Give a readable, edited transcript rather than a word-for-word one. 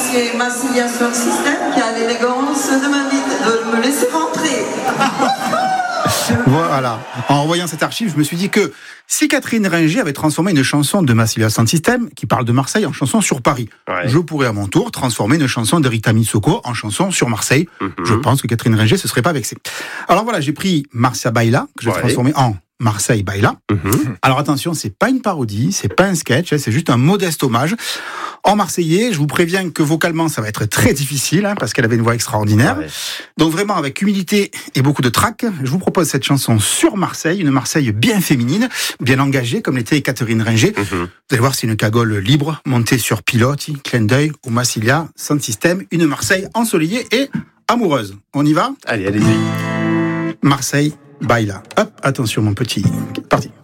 c'est Massilia Sound System qui a l'élégance de me laisser rentrer. Voilà. En voyant cette archive, je me suis dit que si Catherine Ringer avait transformé une chanson de Massilia Sound System qui parle de Marseille en chanson sur Paris, je pourrais à mon tour transformer une chanson de Rita Mitsoko en chanson sur Marseille. Je pense que Catherine Ringer se serait pas vexée. Alors voilà, j'ai pris Marcia Baila, que je vais transformer en Marseille Baila. Alors attention, c'est pas une parodie, c'est pas un sketch, c'est juste un modeste hommage. En marseillais, je vous préviens que vocalement, ça va être très difficile, parce qu'elle avait une voix extraordinaire. Donc vraiment, avec humilité et beaucoup de trac, je vous propose cette chanson sur Marseille, une Marseille bien féminine, bien engagée, comme l'était Catherine Ringer. Vous allez voir, c'est une cagole libre, montée sur pilote, clin d'œil au Massilia Sound System, une Marseille ensoleillée et amoureuse. On y va ? Allez, allez-y. Marseille Baila. Hop, attention mon petit. Parti.